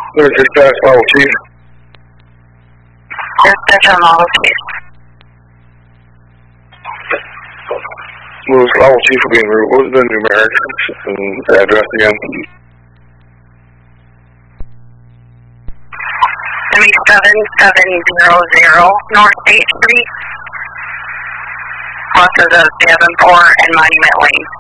There's dispatch level chief. Dispatch on level chief. Lewis, level chief will be en route. What was the numerics and address again? 3700 North State Street. West of the Davenport and Monument Lane.